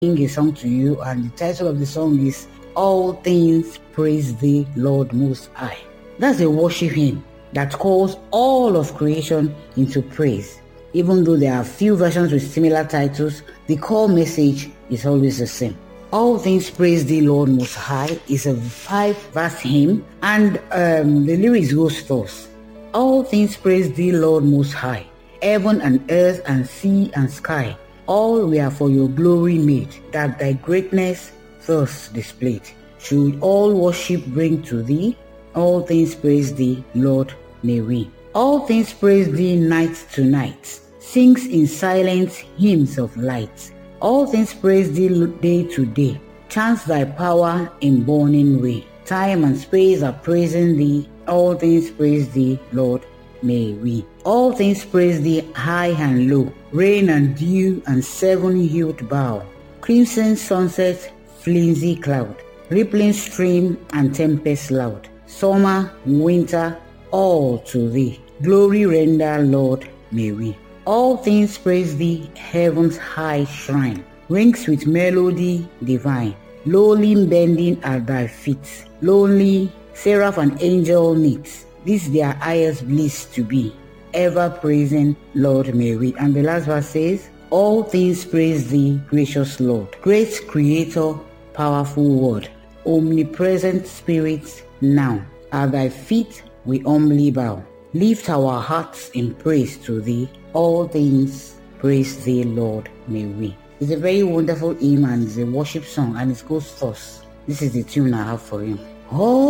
sing a song to you, and the title of the song is All Things Praise the Lord Most High. That's a worship hymn that calls all of creation into praise. Even though there are few versions with similar titles, the core message is always the same. All Things Praise the Lord Most High is a 5-verse hymn, and the lyrics goes thus. All things praise the Lord Most High, heaven and earth and sea and sky, all were for your glory made, that thy greatness thus displayed. Should all worship bring to thee, all things praise thee, Lord, may we. All things praise thee night to night, sings in silence hymns of light. All things praise thee day to day, chants thy power in burning way. Time and space are praising thee, all things praise thee, Lord, may we. All things praise thee high and low, rain and dew and 7-hued bough, crimson sunset, flimsy cloud, rippling stream and tempest loud, summer, winter, all to thee, glory render, Lord, may we. All things praise thee, heaven's high shrine, rings with melody divine, lowly bending at thy feet, lonely seraph and angel meet, this their highest bliss to be, ever praising, Lord, may we. And the last verse says, all things praise thee, gracious Lord, great creator, powerful word, omnipresent spirit, now at thy feet we humbly bow, lift our hearts in praise to thee, all things praise thee, Lord, may we. It's a very wonderful hymn and it's a worship song, and it goes thus. This is the tune I have for him. Oh,